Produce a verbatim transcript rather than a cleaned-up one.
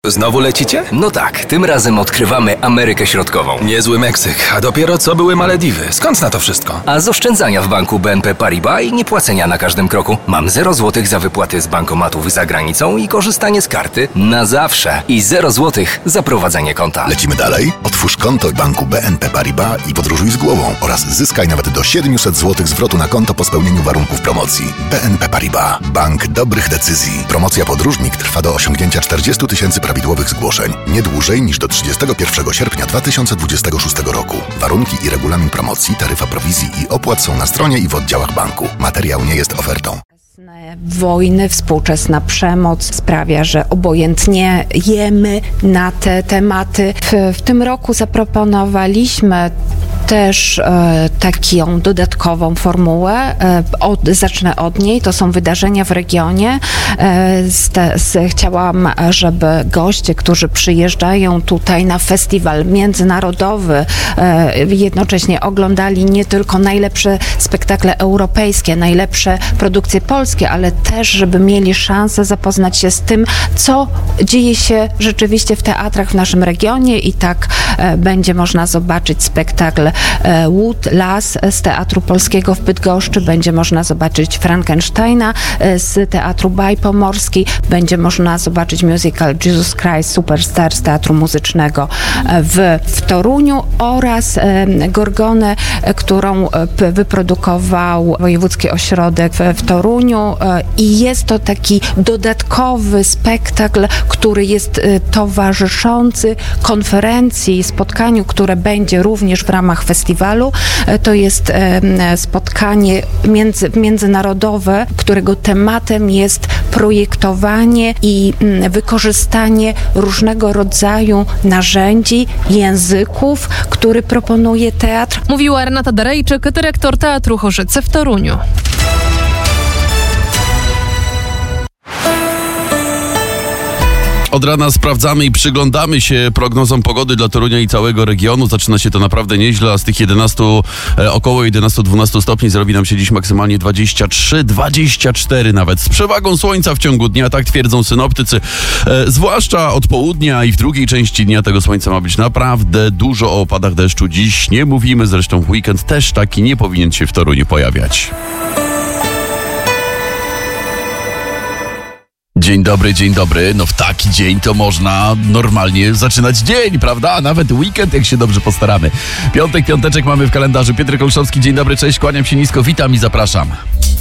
Znowu lecicie? No tak, tym razem odkrywamy Amerykę Środkową. Niezły Meksyk, a dopiero co były Malediwy. Skąd na to wszystko? A z oszczędzania w banku B N P Paribas i niepłacenia na każdym kroku. Mam zero złotych za wypłaty z bankomatów za granicą i korzystanie z karty na zawsze. I zero złotych za prowadzenie konta. Lecimy dalej? Otwórz konto w banku B N P Paribas i podróżuj z głową oraz zyskaj nawet do siedemset złotych zwrotu na konto po spełnieniu warunków promocji. B N P Paribas. Bank dobrych decyzji. Promocja Podróżnik trwa do osiągnięcia czterdziestu tysięcy prawidłowych zgłoszeń. Nie dłużej niż do trzydziestego pierwszego sierpnia dwa tysiące dwudziestego szóstego roku. Warunki i regulamin promocji, taryfa prowizji i opłat są na stronie i w oddziałach banku. Materiał nie jest ofertą. Wojny, współczesna przemoc sprawia, że obojętnie jemy na te tematy. W, w tym roku zaproponowaliśmy też e, taką dodatkową formułę. E, od, zacznę od niej. To są wydarzenia w regionie. E, z te, z, chciałam, żeby goście, którzy przyjeżdżają tutaj na festiwal międzynarodowy, e, jednocześnie oglądali nie tylko najlepsze spektakle europejskie, najlepsze produkcje polskie, ale też, żeby mieli szansę zapoznać się z tym, co dzieje się rzeczywiście w teatrach w naszym regionie i tak e, będzie można zobaczyć spektakl e, Łód, Las z Teatru Polskiego w Bydgoszczy, będzie można zobaczyć Frankensteina e, z Teatru Baj Pomorski, będzie można zobaczyć musical Jesus Christ Superstar z Teatru Muzycznego w, w Toruniu oraz e, Gorgonę, e, którą e, wyprodukował Wojewódzki Ośrodek w, w Toruniu. I jest to taki dodatkowy spektakl, który jest towarzyszący konferencji, spotkaniu, które będzie również w ramach festiwalu. To jest spotkanie między, międzynarodowe, którego tematem jest projektowanie i wykorzystanie różnego rodzaju narzędzi, języków, który proponuje teatr. Mówiła Renata Darejczyk, dyrektor Teatru Chorzycy w Toruniu. Od rana sprawdzamy i przyglądamy się prognozom pogody dla Torunia i całego regionu. Zaczyna się to naprawdę nieźle, a z tych jedenastu, e, około jedenastu dwunastu stopni zrobi nam się dziś maksymalnie dwadzieścia trzy dwadzieścia cztery nawet. Z przewagą słońca w ciągu dnia, tak twierdzą synoptycy. E, zwłaszcza od południa i w drugiej części dnia tego słońca ma być naprawdę dużo. O opadach deszczu dziś nie mówimy, zresztą w weekend też taki nie powinien się w Toruniu pojawiać. Dzień dobry, dzień dobry. No w taki dzień to można normalnie zaczynać dzień, prawda? A nawet weekend, jak się dobrze postaramy. Piątek, piąteczek mamy w kalendarzu. Piotr Kolszowski, dzień dobry, cześć, kłaniam się nisko, witam i zapraszam.